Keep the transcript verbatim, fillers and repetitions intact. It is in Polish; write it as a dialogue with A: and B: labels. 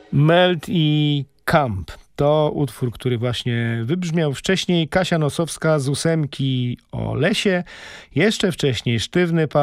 A: Melt i Camp to utwór, który właśnie wybrzmiał wcześniej. Kasia Nosowska z ósemki o lesie, jeszcze wcześniej Sztywny Pas.